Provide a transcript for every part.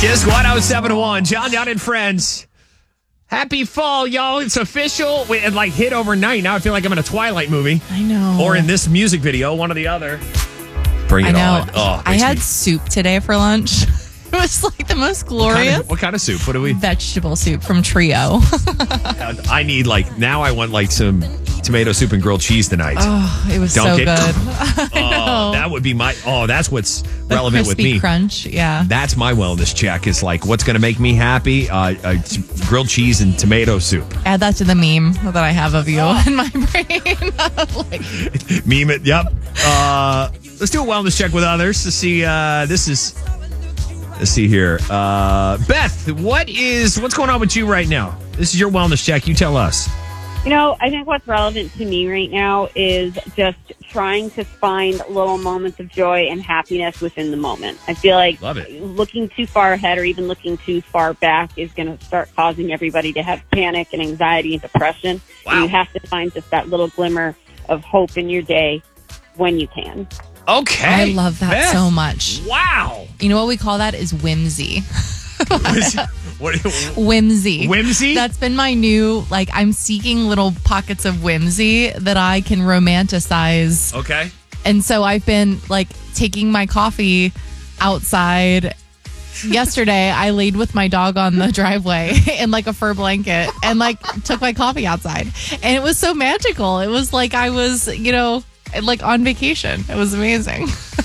Kiss 107.1. John Young and Friends. Happy fall, y'all. It's official. It hit overnight. Now I feel like I'm in a Twilight movie. I know. Or in this music video, one or the other. Bring it on. Oh, I had soup today for lunch. It was like the most glorious. What kind of soup? What do we? Vegetable soup from Trio. I need now I want some tomato soup and grilled cheese tonight. Oh, it was so good. I know. That would be that's what's relevant with me. Crunch, yeah. That's my wellness check. Is what's going to make me happy? Grilled cheese and tomato soup. Add that to the meme that I have of you in my brain. Meme it. Yep. Let's do a wellness check with others to see. Let's see here. Beth, what's going on with you right now? This is your wellness check. You tell us. I think what's relevant to me right now is just trying to find little moments of joy and happiness within the moment. I feel like looking too far ahead or even looking too far back is going to start causing everybody to have panic and anxiety and depression. Wow. And you have to find just that little glimmer of hope in your day when you can. Okay. I love that Beth. so much. Wow. You know what we call that is whimsy. Whimsy. Whimsy? That's been my new, I'm seeking little pockets of whimsy that I can romanticize. Okay. And so I've been, taking my coffee outside. Yesterday, I laid with my dog on the driveway in, a fur blanket and, took my coffee outside. And it was so magical. It was like I was, on vacation. It was amazing.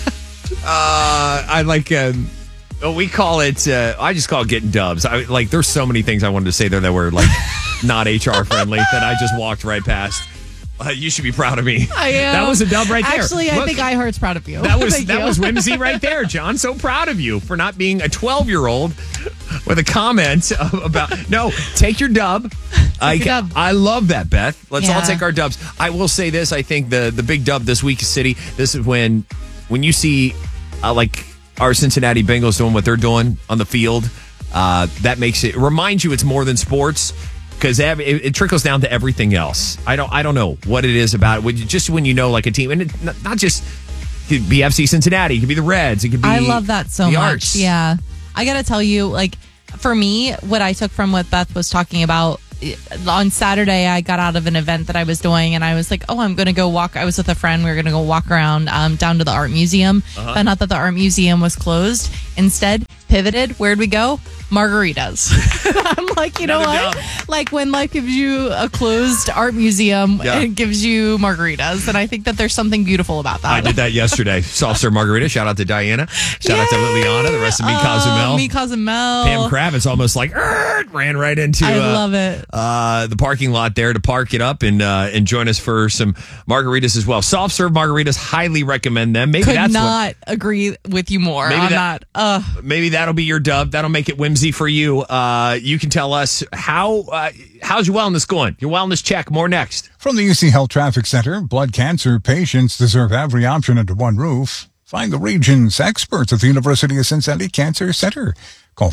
We call it, I just call it getting dubs. There's so many things I wanted to say there that were not HR friendly that I just walked right past. You should be proud of me. I am. That was a dub right there. Actually, I think iHeart's proud of you. That was whimsy right there, John. So proud of you for not being a 12-year-old with a comment about, no, take your dub. I love that, Beth. Let's all take our dubs. I will say this. I think the big dub this week is City. This is when you see, our Cincinnati Bengals doing what they're doing on the field, that makes it reminds you it's more than sports because it trickles down to everything else. I don't know what it is about it. Just when a team, and it, not just it could be FC Cincinnati, it could be the Reds, it could be. I love that so much. Arts. Yeah, I got to tell you, for me, what I took from what Beth was talking about. On Saturday, I got out of an event that I was doing, and I was like, I'm going to go walk. I was with a friend. We were going to go walk around down to the art museum. Found out that the art museum was closed. Instead, pivoted. Where'd we go? Margaritas. I'm like, you know what? When life gives you a closed art museum, it gives you margaritas. And I think that there's something beautiful about that. I did that yesterday. Soft serve margarita. Shout out to Diana. Shout out to Liliana. The rest of me, Cozumel. Me, Cozumel. Pam Kravitz almost ran right into I love it. The parking lot there to park it up and join us for some margaritas as well. Soft serve margaritas, highly recommend them. Maybe Could not agree with you more on that. Maybe that'll be your dub. That'll make it whimsy for you. You can tell us how's your wellness going? Your wellness check. More next. From the UC Health Traffic Center, blood cancer patients deserve every option under one roof. Find the region's experts at the University of Cincinnati Cancer Center. Call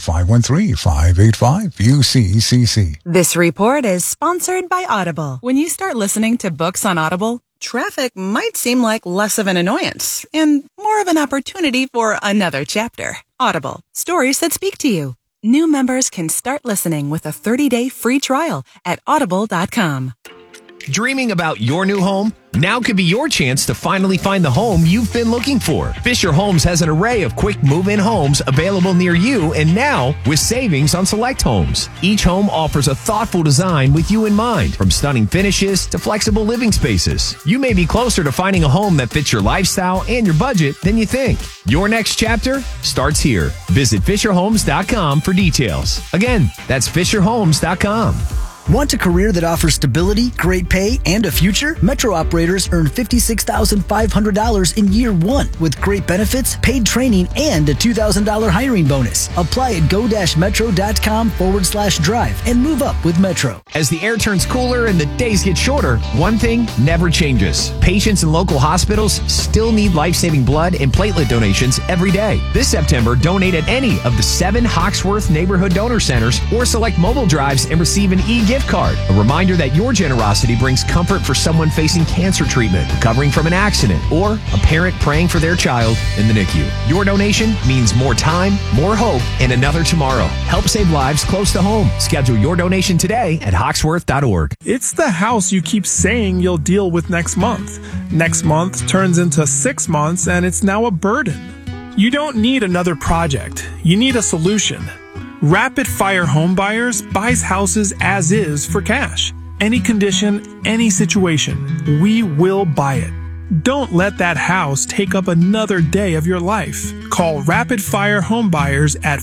513-585-UCCC. This report is sponsored by Audible. When you start listening to books on Audible, traffic might seem like less of an annoyance and more of an opportunity for another chapter. Audible, stories that speak to you. New members can start listening with a 30-day free trial at audible.com. Dreaming about your new home? Now could be your chance to finally find the home you've been looking for. Fisher Homes has an array of quick move-in homes available near you, and now with savings on select homes. Each home offers a thoughtful design with you in mind, from stunning finishes to flexible living spaces. You may be closer to finding a home that fits your lifestyle and your budget than you think. Your next chapter starts here. Visit FisherHomes.com for details. Again, that's FisherHomes.com. Want a career that offers stability, great pay, and a future? Metro operators earn $56,500 in year one with great benefits, paid training, and a $2,000 hiring bonus. Apply at go-metro.com/drive and move up with Metro. As the air turns cooler and the days get shorter, one thing never changes. Patients in local hospitals still need life-saving blood and platelet donations every day. This September, donate at any of the 7 Hawksworth neighborhood donor centers or select mobile drives and receive an e-gift gift card, a reminder that your generosity brings comfort for someone facing cancer treatment, recovering from an accident, or a parent praying for their child in the NICU. Your donation means more time, more hope, and another tomorrow. Help save lives close to home. Schedule your donation today at Hawksworth.org. It's the house you keep saying you'll deal with next month. Next month turns into 6 months, and it's now a burden. You don't need another project. You need a solution. Rapid Fire Home Buyers buys houses as is for cash. Any condition, any situation, we will buy it. Don't let that house take up another day of your life. Call Rapid Fire Home Buyers at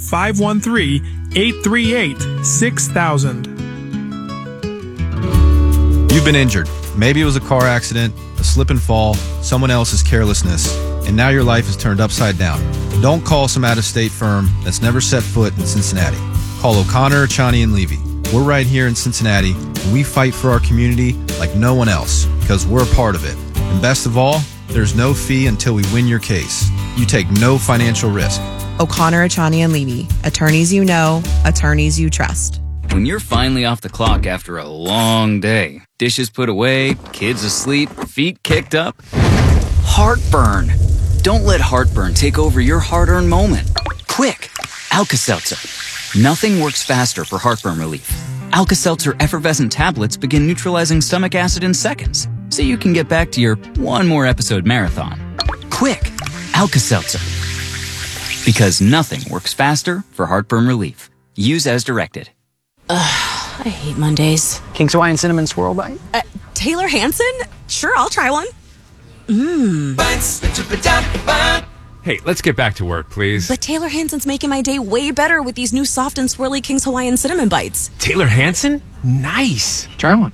513-838-6000. You've been injured. Maybe it was a car accident, a slip and fall, someone else's carelessness, and now your life is turned upside down. Don't call some out-of-state firm that's never set foot in Cincinnati. Call O'Connor, Chani, and Levy. We're right here in Cincinnati, and we fight for our community like no one else because we're a part of it. And best of all, there's no fee until we win your case. You take no financial risk. O'Connor, Chani, and Levy. Attorneys you know, attorneys you trust. When you're finally off the clock after a long day, dishes put away, kids asleep, feet kicked up, heartburn. Don't let heartburn take over your hard-earned moment. Quick, Alka-Seltzer. Nothing works faster for heartburn relief. Alka-Seltzer effervescent tablets begin neutralizing stomach acid in seconds, so you can get back to your one more episode marathon. Quick, Alka-Seltzer. Because nothing works faster for heartburn relief. Use as directed. I hate Mondays. King's Hawaiian Cinnamon Swirl Bite? Taylor Hanson? Sure, I'll try one. Hey, let's get back to work, please. But Taylor Hanson's making my day way better with these new soft and swirly King's Hawaiian Cinnamon Bites. Taylor Hanson? Nice. Try one.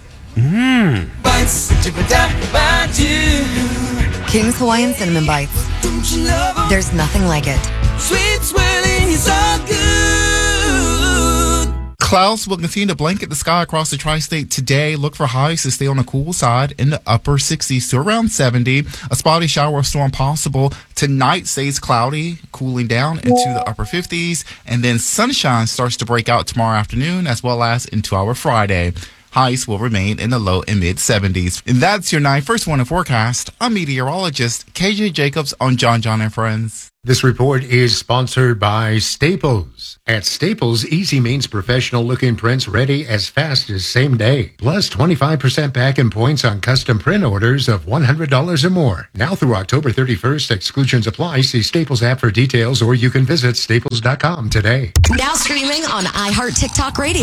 King's Hawaiian Cinnamon Bites. There's nothing like it. Sweet swirling is all good. Clouds will continue to blanket the sky across the tri-state today. Look for highs to stay on the cool side in the upper 60s to around 70. A spotty shower or storm possible. Tonight stays cloudy, cooling down into the upper 50s. And then sunshine starts to break out tomorrow afternoon as well as into our Friday. Highs will remain in the low and mid 70s. And that's your 9 First Warning forecast. I'm meteorologist KJ Jacobs on John and Friends. This report is sponsored by Staples. At Staples, easy means professional-looking prints ready as fast as same day. Plus 25% back in points on custom print orders of $100 or more. Now through October 31st, exclusions apply. See Staples app for details, or you can visit staples.com today. Now streaming on iHeart TikTok Radio.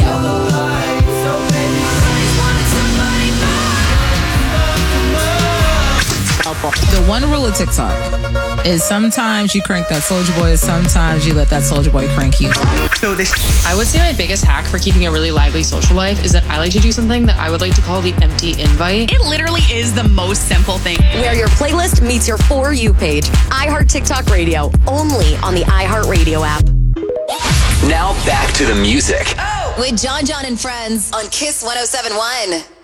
The one rule of TikTok is sometimes you crank that Soulja Boy, sometimes you let that Soulja Boy crank you. I would say my biggest hack for keeping a really lively social life is that I like to do something that I would like to call the empty invite. It literally is the most simple thing. Where your playlist meets your For You page. iHeart TikTok Radio, only on the iHeart Radio app. Now back to the music. With John and Friends on Kiss 107.1.